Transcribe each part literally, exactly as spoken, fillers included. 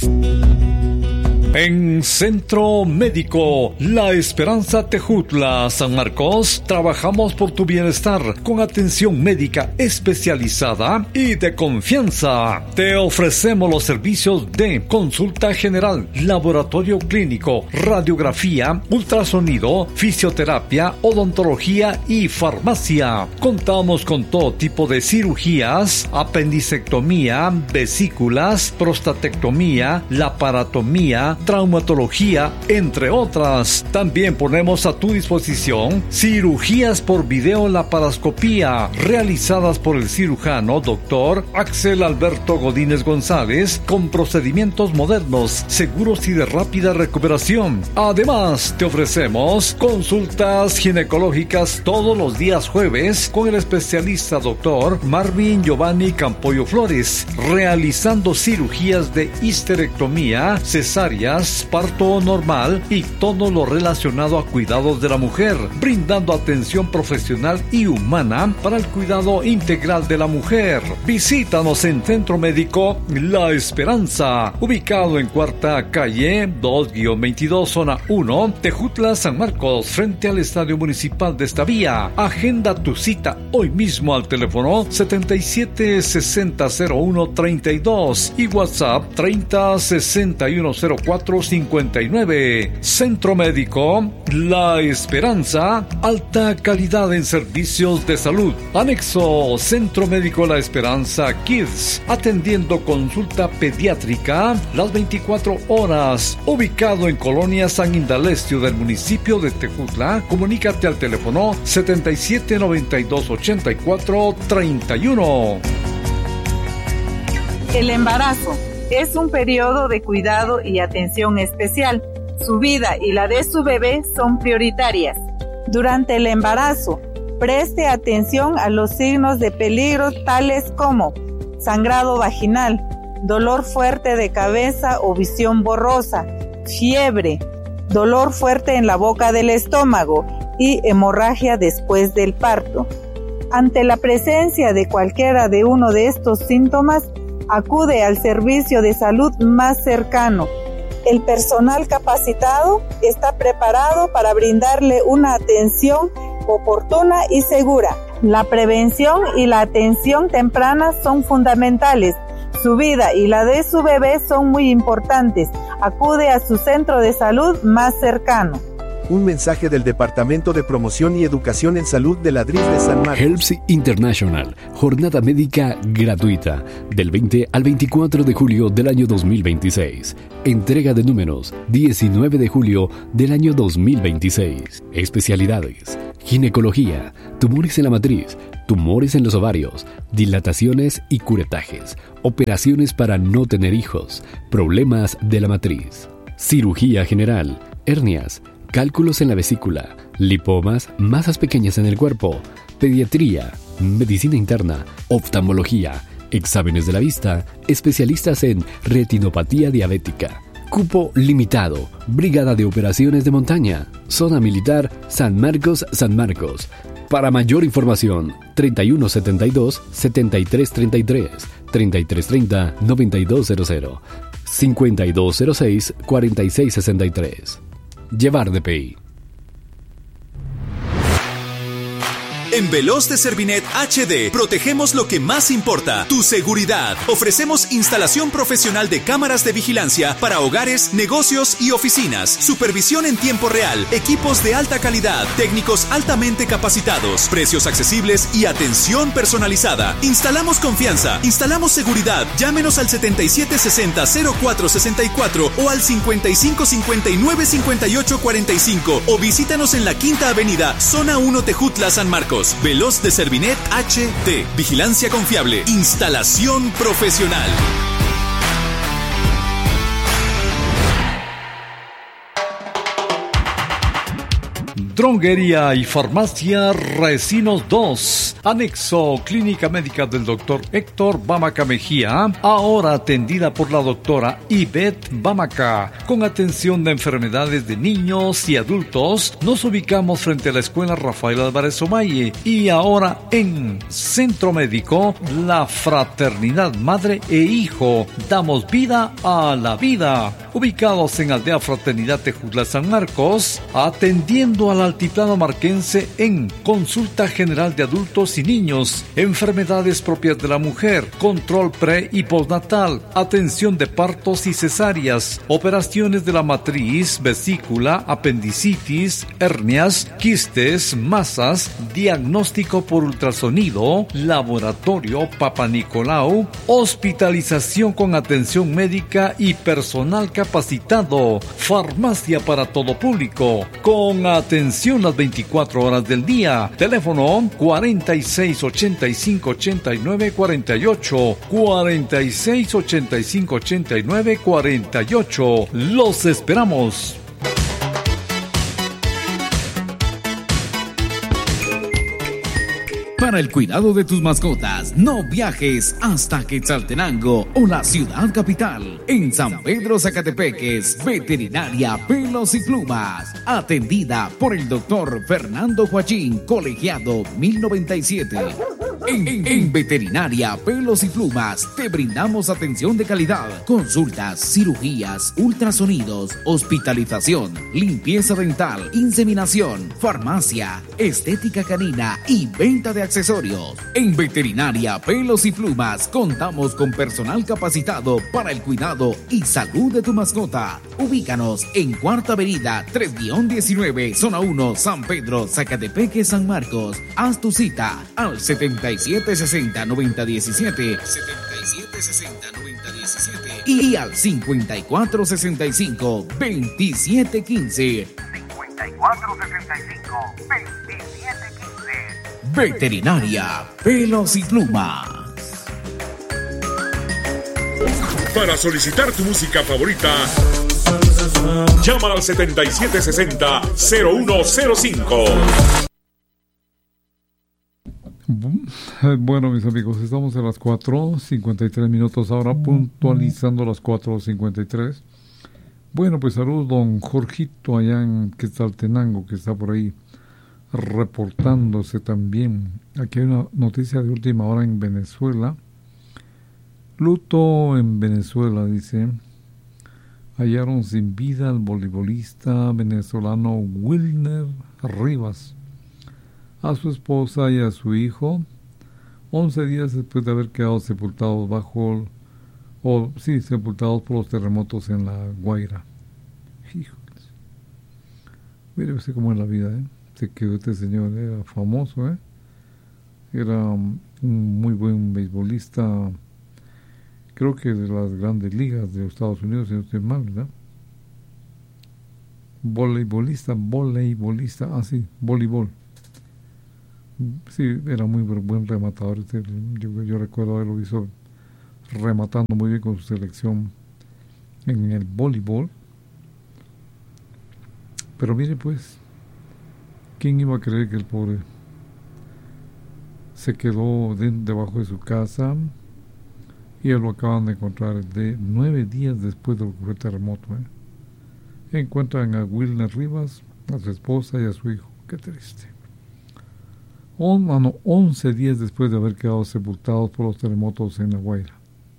En Centro Médico La Esperanza Tejutla, San Marcos, trabajamos por tu bienestar con atención médica especializada y de confianza. Te ofrecemos los servicios de consulta general, laboratorio clínico, radiografía, ultrasonido, fisioterapia, odontología y farmacia. Contamos con todo tipo de cirugías, apendicectomía, vesículas, prostatectomía, laparotomía, traumatología, entre otras. También ponemos a tu disposición cirugías por videolaparoscopía realizadas por el cirujano doctor Axel Alberto Godínez González con procedimientos modernos, seguros y de rápida recuperación. Además, te ofrecemos consultas ginecológicas todos los días jueves con el especialista doctor Marvin Giovanni Campoyo Flores, realizando cirugías de histerectomía, cesárea, parto normal y todo lo relacionado a cuidados de la mujer, brindando atención profesional y humana para el cuidado integral de la mujer. Visítanos en Centro Médico La Esperanza, ubicado en Cuarta Calle dos veintidós, Zona uno, Tejutla, San Marcos, frente al Estadio Municipal de esta vía. Agenda tu cita hoy mismo al teléfono setenta y siete sesenta cero uno treinta y dos y WhatsApp treinta sesenta y uno cero cuatro cincuenta y nueve. Centro Médico La Esperanza, alta calidad en servicios de salud. Anexo Centro Médico La Esperanza Kids, atendiendo consulta pediátrica las veinticuatro horas, ubicado en Colonia San Indalecio del municipio de Tejutla. Comunícate al teléfono setenta y siete noventa y dos ochenta y cuatro treinta y uno. El embarazo es un periodo de cuidado y atención especial. Su vida y la de su bebé son prioritarias. Durante el embarazo, preste atención a los signos de peligro tales como sangrado vaginal, dolor fuerte de cabeza o visión borrosa, fiebre, dolor fuerte en la boca del estómago y hemorragia después del parto. Ante la presencia de cualquiera de uno de estos síntomas, acude al servicio de salud más cercano. El personal capacitado está preparado para brindarle una atención oportuna y segura. La prevención y la atención temprana son fundamentales. Su vida y la de su bebé son muy importantes. Acude a su centro de salud más cercano. Un mensaje del Departamento de Promoción y Educación en Salud de la D R I S de San Marcos. Helps International, jornada médica gratuita, del veinte al veinticuatro de julio del año dos mil veintiséis. Entrega de números, diecinueve de julio del año dos mil veintiséis. Especialidades: ginecología, tumores en la matriz, tumores en los ovarios, dilataciones y curetajes, operaciones para no tener hijos, problemas de la matriz, cirugía general, hernias, cálculos en la vesícula, lipomas, masas pequeñas en el cuerpo, pediatría, medicina interna, oftalmología, exámenes de la vista, especialistas en retinopatía diabética. Cupo limitado, Brigada de Operaciones de Montaña, Zona Militar San Marcos, San Marcos. Para mayor información, treinta y uno setenta y dos, setenta y tres treinta y tres, treinta y tres treinta, noventa y dos cero cero, cincuenta y dos cero seis, cuarenta y seis sesenta y tres. Llevar D P I. En Veloz de Servinet H D protegemos lo que más importa, tu seguridad. Ofrecemos instalación profesional de cámaras de vigilancia para hogares, negocios y oficinas, supervisión en tiempo real, equipos de alta calidad, técnicos altamente capacitados, precios accesibles y atención personalizada. Instalamos confianza, instalamos seguridad. Llámenos al setenta y siete sesenta, cero cuatro sesenta y cuatro o al cincuenta y cinco cincuenta y nueve cincuenta y ocho cuarenta y cinco o visítanos en la Quinta Avenida, Zona uno, Tejutla, San Marcos. Veloz de Servinet H D. Vigilancia confiable. Instalación profesional. Droguería y farmacia Recinos dos. Anexo Clínica Médica del doctor Héctor Bamaca Mejía, ahora atendida por la doctora Ivette Bamaca, con atención de enfermedades de niños y adultos. Nos ubicamos frente a la Escuela Rafael Álvarez Omaye y ahora en Centro Médico La Fraternidad Madre e Hijo. Damos vida a la vida. Ubicados en Aldea Fraternidad Tejutla San Marcos, atendiendo al altiplano marquense en consulta general de adultos y niños, enfermedades propias de la mujer, control pre y postnatal, atención de partos y cesáreas, operaciones de la matriz, vesícula, apendicitis, hernias, quistes, masas, diagnóstico por ultrasonido, laboratorio Papa Nicolau, hospitalización con atención médica y personal capacitado, farmacia para todo público, con atención las veinticuatro horas del día. Teléfono cuarenta y seis ochenta y cinco ochenta y nueve cuarenta y ocho, cuarenta y seis ochenta y cinco ochenta y nueve cuarenta y ocho. Los esperamos. Para el cuidado de tus mascotas, no viajes hasta Quetzaltenango o la ciudad capital. En San Pedro Zacatepeques, Veterinaria Pelos y Plumas, atendida por el doctor Fernando Joachín, colegiado mil noventa y siete. En, en, en Veterinaria Pelos y Plumas te brindamos atención de calidad, consultas, cirugías, ultrasonidos, hospitalización, limpieza dental, inseminación, farmacia, estética canina y venta de accesorios. En Veterinaria Pelos y Plumas contamos con personal capacitado para el cuidado y salud de tu mascota. Ubícanos en Cuarta Avenida tres diecinueve, Zona uno, San Pedro, Zacatepeque, San Marcos. Haz tu cita al setenta y siete sesenta noventa diecisiete, setenta y siete sesenta noventa diecisiete y al cincuenta y cuatro sesenta y cinco veintisiete quince. cincuenta y cuatro sesenta y cinco veintisiete quince. Veterinaria Pelos y Plumas. Para solicitar tu música favorita, llama al setenta y siete sesenta cero uno cero cinco. Bueno, mis amigos, estamos a las cuatro cincuenta y tres minutos ahora, puntualizando las cuatro cincuenta y tres. Bueno, pues saludos don Jorgito allá en Quetzaltenango, que está por ahí reportándose también. Aquí hay una noticia de última hora en Venezuela. Luto en Venezuela, dice. Hallaron sin vida al voleibolista venezolano Wilner Rivas, a su esposa y a su hijo, once días después de haber quedado sepultados bajo, o sí, sepultados por los terremotos en La Guaira. Híjoles. Mire usted cómo es la vida, ¿eh? Se quedó este señor, era famoso, ¿eh? Era un muy buen beisbolista, creo que de las grandes ligas de Estados Unidos, si no estoy mal, ¿verdad? Voleibolista, voleibolista, ah sí, voleibol. Sí, era muy buen rematador. Yo, yo recuerdo haberlo visto rematando muy bien con su selección en el voleibol. Pero mire pues, ¿quién iba a creer que el pobre se quedó de, debajo de su casa y lo acaban de encontrar de nueve días después de lo que fue el terremoto, ¿eh? Encuentran a Wilner Rivas, a su esposa y a su hijo. Qué triste. On, no, once días después de haber quedado sepultados por los terremotos en La Guaira.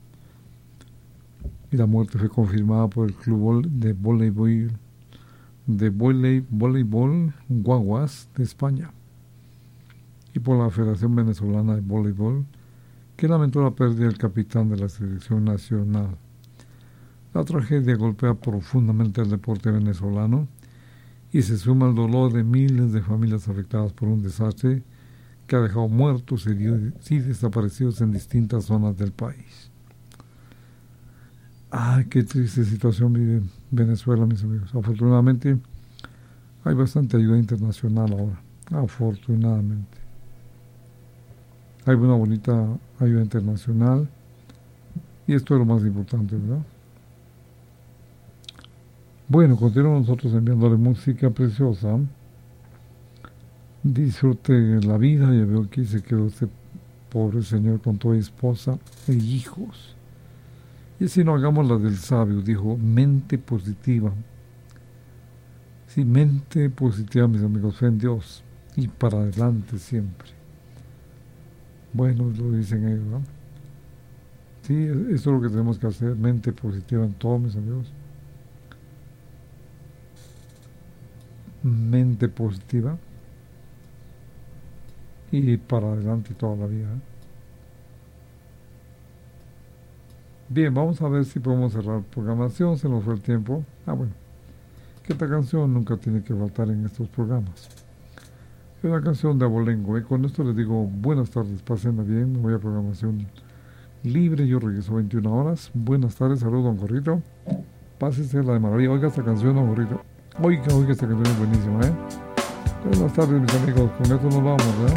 Y la muerte fue confirmada por el Club de Voleibol de voleibol, voleibol Guaguas de España y por la Federación Venezolana de Voleibol, que lamentó la pérdida del capitán de la selección nacional. La tragedia golpea profundamente al deporte venezolano y se suma al dolor de miles de familias afectadas por un desastre que ha dejado muertos y desaparecidos en distintas zonas del país. Ay, qué triste situación vive Venezuela, mis amigos. Afortunadamente hay bastante ayuda internacional ahora, afortunadamente. Hay una bonita ayuda internacional y esto es lo más importante, ¿verdad? Bueno, continuamos nosotros enviándole música preciosa disfrute la vida. Ya veo que se quedó este pobre señor con toda esposa e hijos. Y si no, hagamos la del sabio, dijo, mente positiva. Sí, mente positiva, mis amigos, fe en Dios y para adelante siempre. Bueno, lo dicen ellos, ¿no? Sí, eso es lo que tenemos que hacer, mente positiva en todo, mis amigos. Mente positiva y para adelante toda la vida. Bien, vamos a ver si podemos cerrar programación. Se nos fue el tiempo. Ah, bueno, que esta canción nunca tiene que faltar en estos programas. Es una canción de abolengo. ¿eh? Con esto les digo buenas tardes, pásenla bien. Me voy a programación libre. Yo regreso a veintiuna horas. Buenas tardes, saludos, don Gorrito. Pásese la de maravilla. Oiga esta canción, don Gorrito. Oiga, oiga, esta canción es buenísima, ¿eh? Buenas tardes, mis amigos. Con esto nos vamos, ¿eh?